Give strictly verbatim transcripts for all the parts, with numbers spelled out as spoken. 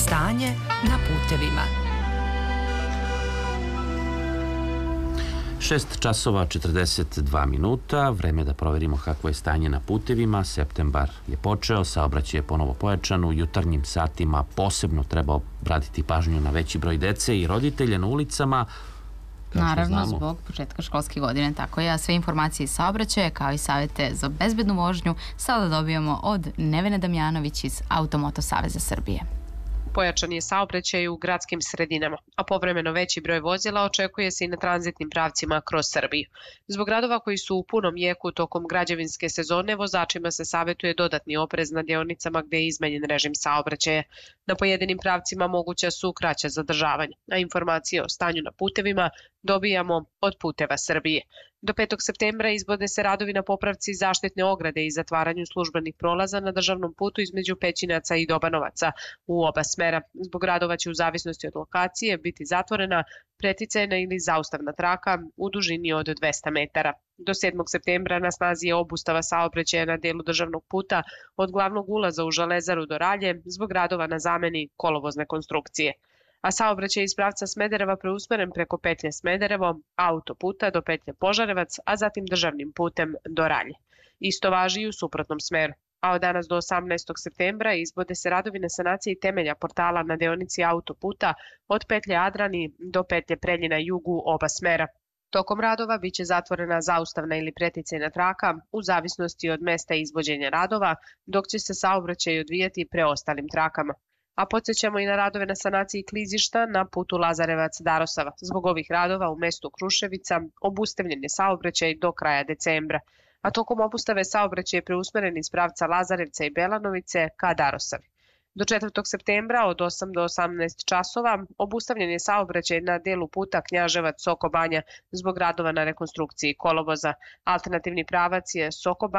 Stanje na putevima. šest časova četrdeset dva minuta, vreme da proverimo kakvo je stanje na putevima. Septembar je počeo, saobraćaj je ponovo pojačan. U jutarnjim satima posebno treba obratiti pažnju na veći broj dece i roditelja na ulicama. Naravno, zbog početka školske godine, tako je. A sve informacije iz saobraćaja, kao i savete za bezbednu vožnju, sada dobijamo od Nevene Damjanović iz Automoto Saveza Srbije. Pojačan je saobraćaj u gradskim sredinama, a povremeno veći broj vozila očekuje se i na tranzitnim pravcima kroz Srbiju. Zbog radova koji su u punom jeku tokom građevinske sezone, vozačima se savetuje dodatni oprez na deonicama gde je izmenjen režim saobraćaja. Na pojedinim pravcima moguća su kraća zadržavanja, a informacije o stanju na putevima dobijamo od Puteva Srbije. Do petog septembra izvode se radovi na popravci zaštitne ograde i zatvaranju službenih prolaza na državnom putu između Pećinaca i Dobanovaca u oba smera. Zbog radova će u zavisnosti od lokacije biti zatvorena preticajna ili zaustavna traka u dužini od dvesta metara. Do sedmog septembra na snazi je obustava saobraćaja na delu državnog puta od glavnog ulaza u Železaru do Ralje zbog radova na zameni kolovozne konstrukcije. A saobraćaj iz pravca Smedereva preusmeren preko petlje Smederevo, autoputa do petlje Požarevac, a zatim državnim putem do Ralje. Isto važi i u suprotnom smeru. A od danas do osamnaestog septembra izvode se radovi na sanaciji temelja portala na deonici autoputa od petlje Adrani do petlje Preljina jugu oba smera. Tokom radova biće zatvorena zaustavna ili preticajna traka u zavisnosti od mesta izvođenja radova, dok će se saobraćaj odvijati preostalim trakama. A podsjećamo i na radove na sanaciji klizišta na putu Lazarevac-Darosava. Zbog ovih radova u mestu Kruševica obustavljen je saobraćaj do kraja decembra, a tokom obustave saobraćaj je preusmeren iz pravca Lazarevca i Belanovice ka Darosavi. Do četvrtog septembra od osam do osamnaest časova obustavljen je saobraćaj na delu puta Knjaževac-Soko Banja zbog radova na rekonstrukciji kolovoza. Alternativni pravac je Soko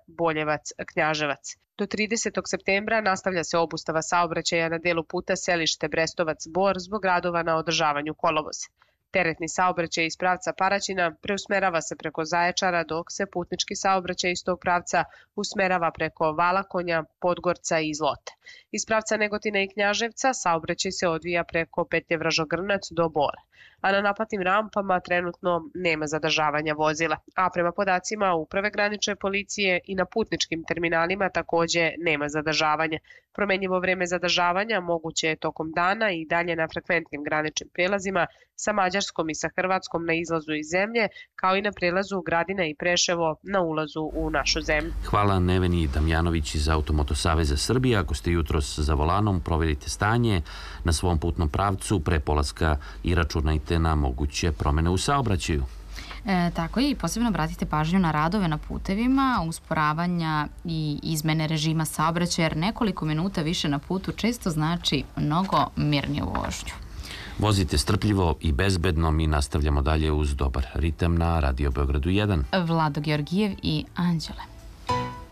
Banja-Boljevac-Knjaževac. Do tridesetog septembra nastavlja se obustava saobraćaja na delu puta Selište Brestovac-Bor zbog radova na održavanju kolovoza. Teretni saobraćaj iz pravca Paraćina preusmerava se preko Zaječara, dok se putnički saobraćaj iz tog pravca usmerava preko Valakonja, Podgorca i Zlote. Iz pravca Negotina i Knjaževca saobraćaj se odvija preko petlje Vražogrnac do Bora, a na naplatnim rampama trenutno nema zadržavanja vozila, a prema podacima Uprave granične policije i na putničkim terminalima takođe nema zadržavanja. Promenjivo vreme zadržavanja moguće je tokom dana i dalje na frekventnim graničnim prelazima sa Mađarskom i sa Hrvatskom na izlazu iz zemlje, kao i na prelazu Gradina i Preševo na ulazu u našu zemlju. Hvala Neveni Damjanović iz Automoto Saveza Srbije. Ako ste jutros za volanom, proverite stanje na svom putnom pravcu pre polaska i računajte na moguće promene u saobraćaju. E, tako je, i posebno obratite pažnju na radove na putevima, usporavanja i izmene režima saobraćaja, jer nekoliko minuta više na putu često znači mnogo mirniju vožnju. Vozite strpljivo i bezbedno, mi nastavljamo dalje uz dobar ritam na Radio Beogradu jedan. Vlado Georgijev i Anđele.